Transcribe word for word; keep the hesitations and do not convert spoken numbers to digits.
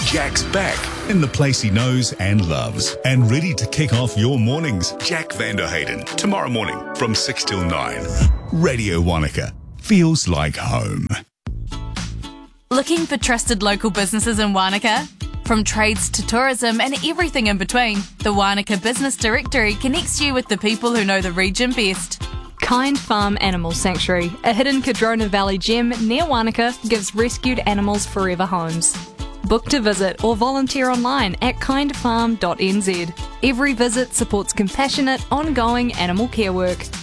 Jack's back in the place he knows and loves and ready to kick off your mornings. Jack Vanderhayden, tomorrow morning from six till nine. Radio Wanaka feels like home. Looking for trusted local businesses in Wanaka? From trades to tourism and everything in between, the Wanaka Business Directory connects you with the people who know the region best. Kind Farm Animal Sanctuary, a hidden Cardrona Valley gem near Wanaka, gives rescued animals forever homes. Book to visit or volunteer online at kind farm dot n z. Every visit supports compassionate, ongoing animal care work.